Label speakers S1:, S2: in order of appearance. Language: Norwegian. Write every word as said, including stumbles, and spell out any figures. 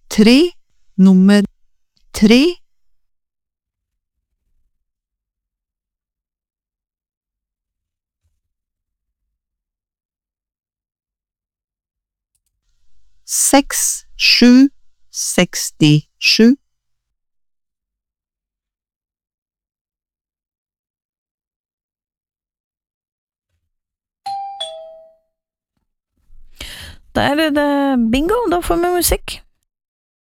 S1: tre, nummer tre. Seks, sju, sekstisju.
S2: Da er det bingo, da får vi musikk.